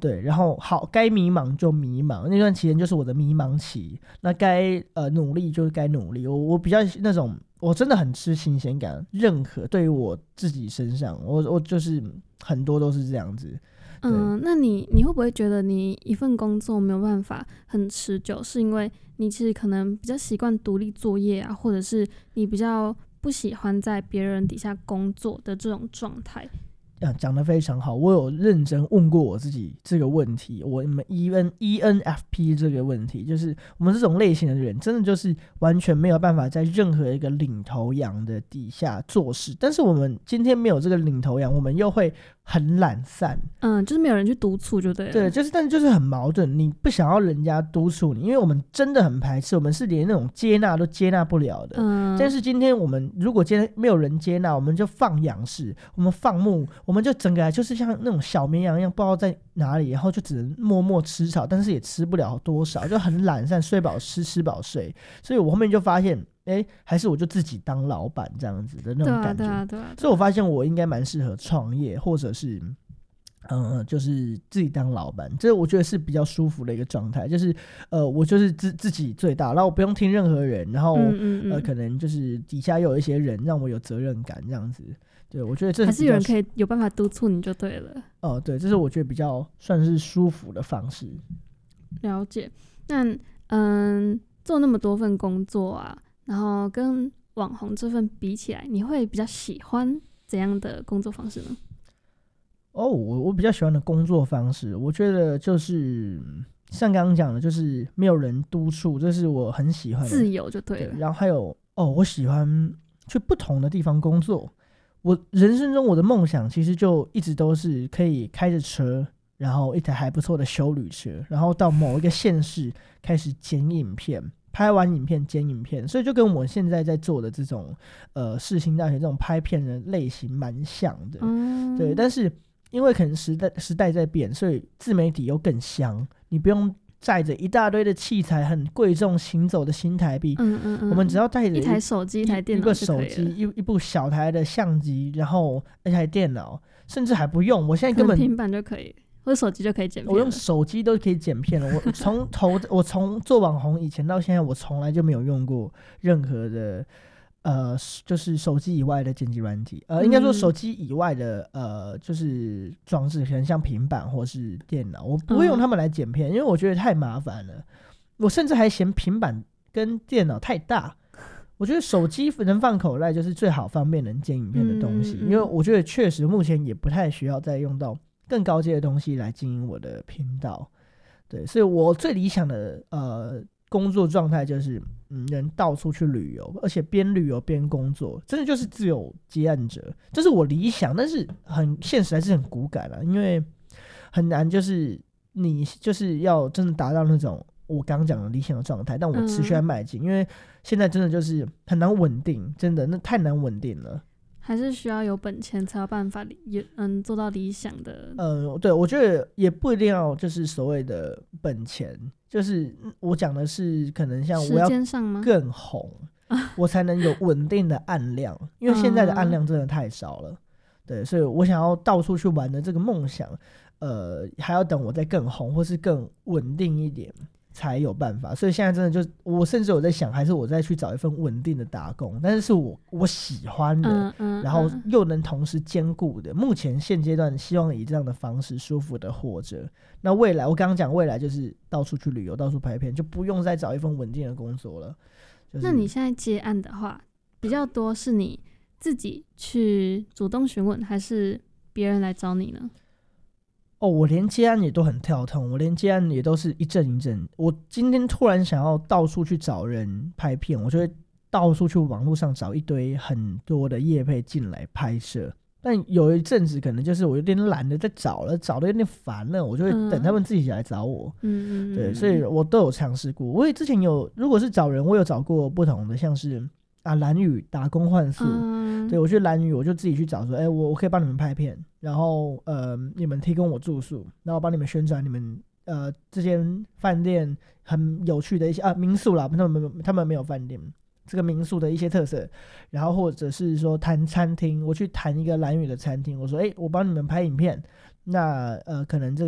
对，然后好，该迷茫就迷茫，那段期间就是我的迷茫期。那该努力就是该努力。我比较那种，我真的很吃新鲜感，任何对于我自己身上，我就是很多都是这样子。 那你会不会觉得你一份工作没有办法很持久，是因为你其实可能比较习惯独立作业啊，或者是你比较不喜欢在别人底下工作的这种状态？ 讲得非常好，我有认真问过我自己这个问题，我们 ENFP 这个问题，就是我们这种类型的人真的就是完全没有办法在任何一个领头羊的底下做事，但是我们今天没有这个领头羊，我们又会很懒散， 就是没有人去督促就对了。 对，但是就是很矛盾，你不想要人家督促你，因为我们真的很排斥，我们是连那种接纳都接纳不了的。但是今天我们如果今天没有人接纳，我们就放养式，我们放牧，我们就整个就是像那种小绵羊一样，不知道在哪里，然后就只能默默吃草，但是也吃不了多少，就很懒散，睡饱吃，吃饱睡。所以我后面就发现，还是我就自己当老板这样子的那种感觉。 对啊。 所以我发现我应该蛮适合创业，或者是就是自己当老板，这我觉得是比较舒服的一个状态。就是我就是自己最大，然后我不用听任何人，然后可能就是底下又有一些人让我有责任感这样子。对，我觉得这还是有人可以有办法督促你就对了。 对，这是我觉得比较算是舒服的方式。 了解。那做那么多份工作啊，然后跟网红这份比起来，你会比较喜欢怎样的工作方式呢？ 我比较喜欢的工作方式，我觉得就是像刚刚讲的，就是没有人督促，这是我很喜欢的， 自由就对了。 对，然后还有我喜欢去不同的地方工作。我人生中我的梦想其实就一直都是可以开着车，然后一台还不错的休旅车，然后到某一个县市开始剪影片，拍完影片剪影片，所以就跟我现在在做的这种世新大学这种拍片的类型蛮像的。对，但是因为可能时代在变，所以自媒体又更香，你不用载着一大堆的器材，很贵重行走的新台币。我们只要带着一台手机、一台电脑， 一个手机、一部小台的相机，然后一台电脑，甚至还不用。我现在根本平板就可以，或者手机就可以剪片了。 我用手机都可以剪片了。我从做网红以前到现在，我从来就没有用过任何的就是手机以外的剪辑软体，应该说手机以外的就是装置，可能像平板或是电脑，我不会用它们来剪片，因为我觉得太麻烦了。我甚至还嫌平板跟电脑太大，我觉得手机能放口袋就是最好方便能剪影片的东西，因为我觉得确实目前也不太需要再用到更高阶的东西来经营我的频道。对，所以我最理想的工作状态就是能到处去旅游，而且边旅游边工作，真的就是自由接案者，这是我理想，但是很现实还是很骨感啦，因为很难，就是你就是要真的达到那种我刚刚讲的理想的状态，但我持续在迈进，因为现在真的就是很难稳定，真的那太难稳定了。 还是需要有本钱才有办法做到理想的。 对，我觉得也不一定要就是所谓的本钱，就是我讲的是可能像我要更红，我才能有稳定的案量，因为现在的案量真的太少了。对，所以我想要到处去玩的这个梦想，还要等我再更红或是更稳定一点才有办法。所以现在真的就我甚至有在想，还是我再去找一份稳定的打工，但是我喜欢的，然后又能同时兼顾的。目前现阶段希望以这样的方式舒服的活着。那未来我刚刚讲未来就是到处去旅游，到处拍片，就不用再找一份稳定的工作了。 那你现在接案的话，比较多是你自己去主动询问，还是别人来找你呢？ 我连接案也都很跳痛，我连接案也都是一阵一阵。我今天突然想要到处去找人拍片，我就会到处去网络上找一堆很多的业配进来拍摄。但有一阵子可能就是我有点懒得再找了，找得有点烦了，我就会等他们自己来找我。对，所以我都有尝试过。我也之前如果是找人，我有找过不同的，像是兰屿打工换宿。对，我去兰屿，我就自己去找说，我可以帮你们拍片，然后你们提供我住宿，然后帮你们宣传你们这间饭店很有趣的一些民宿啦，他们没有饭店，这个民宿的一些特色，然后或者是说谈餐厅，我去谈一个兰屿的餐厅，我说我帮你们拍影片，那可能这